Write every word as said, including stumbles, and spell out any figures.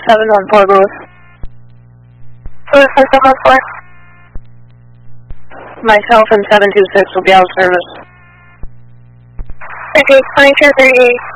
seven one four, Lewis. Lewis, seven one four. Myself and seven two six will be out of service. Okay, twenty-two thirty-eight.